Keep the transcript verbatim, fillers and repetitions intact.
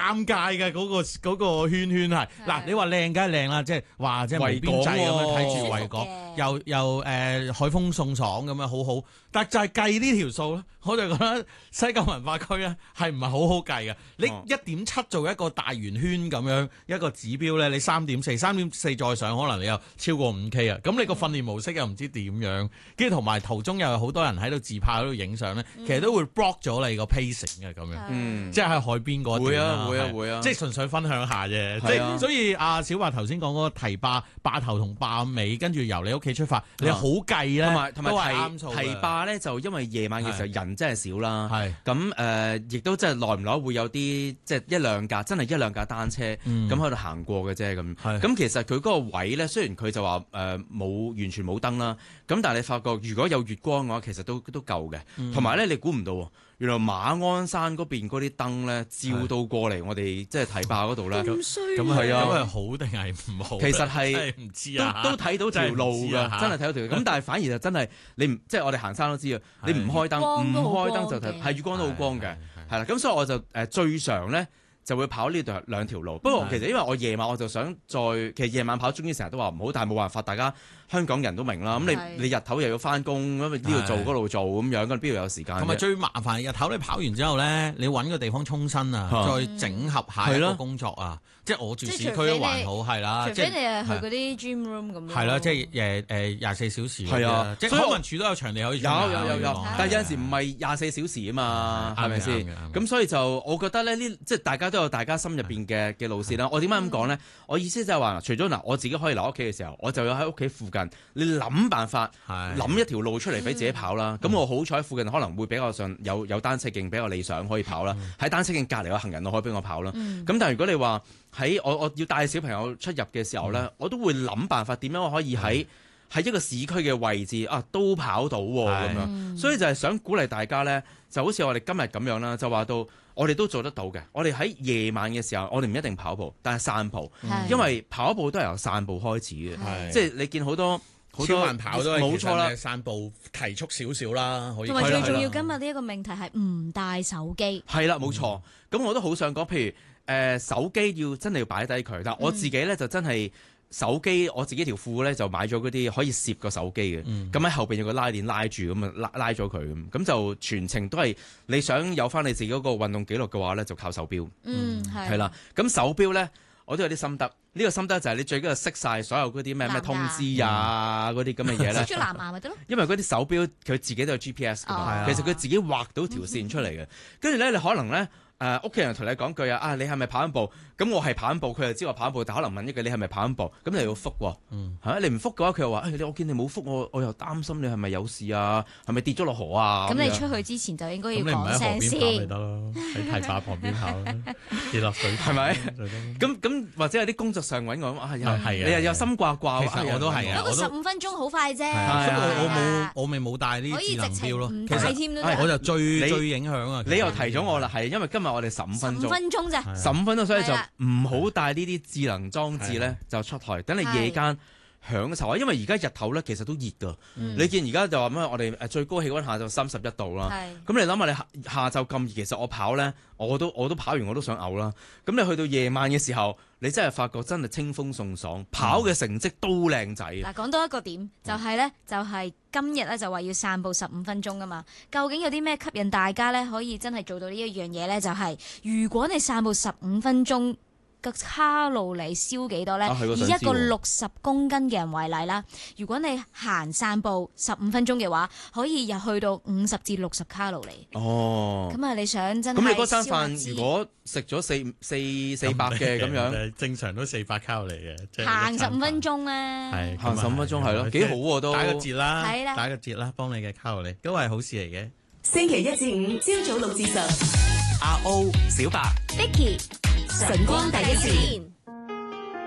尷尬嘅嗰個嗰個圈圈係。嗱，你話靚梗係靚啦，即係話即係無邊際咁樣睇住維港，又又誒海風送爽咁樣好好。但就係計呢條數咧，我就覺得西九文化區咧係唔係好好計嘅？你一點七做一個大圓圈咁樣一個指標咧，你三點四，三點四再上，可能你又超過五 K 啊！咁你個訓練模式又唔知點樣，跟住同埋途中又有好多人喺度自拍喺度影相咧，其實都會 block 咗你個 pacing 嘅咁樣，嗯、即係喺海邊嗰段會啊會啊會啊！ 即係純粹分享下啫，即係所以阿小華頭先講嗰個堤壩壩頭同壩尾，跟住由你屋企出發，你好計咧， 同埋同埋都係啱數嘅。 堤壩咧就因為夜晚嘅時候人真係少啦， 係咁誒，亦都真係耐唔耐會有啲即係一兩架真係一兩架單車咁喺度行過嘅啫咁。咁其實佢嗰個位咧，雖然佢就話誒冇完全冇燈啦，咁但係你發覺如果有月光嘅話，其實都都夠嘅。同埋咧，你估唔到喎，原來馬鞍山嗰邊嗰啲燈咧照到過嚟我哋即係堤壩嗰度咧， 咁咁係啊，咁係好定係唔好？ 其實係唔知啊， 都都睇到條路㗎，真係睇到條路。咁但係反而就真係你唔即係我哋行山都知啊，你唔開燈唔開燈就睇係月光都好光嘅，係啦。咁所以我就誒最常咧就會跑呢度兩條路。不過其實因為我夜晚我就想再其實夜晚跑，終於成日都話唔好，但係冇辦法，大家香港人都明啦。咁你你日頭又要翻工，咁呢度做嗰度做咁樣，咁邊度有時間？ 同埋最麻煩日頭你跑完之後咧，你揾個地方沖身啊，再整合下一個工作啊。即係我住市區都還好，係啦。 除非你係去嗰啲 gym room 咁。 係啦，即係誒誒廿四小時。 係啊， 即係康文署都有場地可以。 有有有有，但係有陣時唔係廿四小時啊嘛，係咪先？咁所以就我覺得咧，呢即係大家都有大家心入邊嘅嘅路線啦。我點解咁講咧？我意思就係話，除咗嗱我自己可以留屋企嘅時候，我就有喺屋企附近，你諗辦法諗一條路出嚟俾自己跑啦。咁我好彩附近可能會比較上有有單車徑比較理想可以跑啦。喺單車徑隔離有行人路可以俾我跑啦。咁但係如果你話，喺我我要帶小朋友出入嘅時候咧，嗯、我都會諗辦法點樣我可以喺喺、嗯、一個市區嘅位置啊都跑到喎、啊、咁是樣，所以就係想鼓勵大家咧，就好似我哋今日咁樣啦，就話到我哋都做得到嘅。我哋喺夜晚嘅時候，我哋唔一定跑步，但係散步，是因為跑步都係由散步開始嘅，是即係你見好多。好多慢跑都係冇錯啦，散步提速少少啦，可以。 同埋最重要，今日呢一個命題係唔帶手機。 係啦，冇錯。咁我都好想講，譬如誒、呃、手機要真係要擺低佢。但我自己咧就真係手機，我自己條褲咧就買咗嗰啲可以攝個手機嘅。咁喺、嗯、後邊有個拉鏈拉住，咁啊拉拉咗佢咁，咁就全程都係你想有翻你自己嗰個運動記錄嘅話咧，就靠手錶。嗯，係。係啦，咁手錶咧。我都有啲心得，呢、呢個心得就係你最緊要熄晒所有嗰啲咩咩通知啊嗰啲咁嘅嘢咧。 熄咗藍牙咪得咯。 因為嗰啲手錶佢自己都有 G P S 㗎嘛，哦、其實佢自己畫到條線出嚟嘅。跟住咧，你可能咧。誒屋企人同你講句啊，啊你係咪跑緊步？咁我係跑緊步，佢就知我跑緊步，但可能問一句你係咪跑緊步？咁你要覆喎，嗯、你唔覆嘅話，佢又話誒我見你冇覆我，我又擔心你係咪有事啊？係咪跌咗落河啊？ 咁你出去之前就應該要講聲先。 咁你唔喺河邊跑咪得咯，喺堤壩旁邊跑，跌落水係咪？ 咁咁或者有啲工作上揾我啊，又係你又有心掛掛， 其實我都係啊。 不過十五分鐘好快啫。 我冇我咪冇帶啲智能錶咯。 其實我就最最影響啊。 你又提咗我啦，係因為今日我哋十五分鐘。 十五分鐘咋？ 十五分鐘，所以就唔好帶呢啲智能裝置咧，就出台，等你夜間享受啊！因為而家日頭咧，其實都熱㗎。嗯、你見而家就話咩？我哋誒最高氣溫下晝三十一度啦。咁是你諗下，你下下晝咁熱，其實我跑咧，我都我都跑完，我都想嘔啦。咁你去到夜晚嘅時候，你真係發覺真係清風送爽，跑嘅成績都靚仔。嗱、 嗯，講多一個點，就係、是、咧，就係、是、今日咧就話要散步十五分鐘㗎嘛。究竟有啲咩吸引大家咧，可以真係做到呢一樣嘢咧？就係、是、如果你散步十五分鐘，個卡路里燒幾多咧？啊、以一個六十公斤嘅人為例啦，如果你行散步十五分鐘嘅話，可以入去到五十至六十卡路里。哦，咁啊，你想真係？ 咁你嗰餐飯如果食咗四四四百嘅咁樣， 正常都四百卡路里嘅。 行十五分鐘咧， 係行十五分鐘係咯，幾好喎都。 打個折啦， 係啦， 打個折啦，幫你嘅卡路里都係好事嚟嘅。 星期一至五朝早六至十， 阿 O 小白 Vicky 晨光第一線。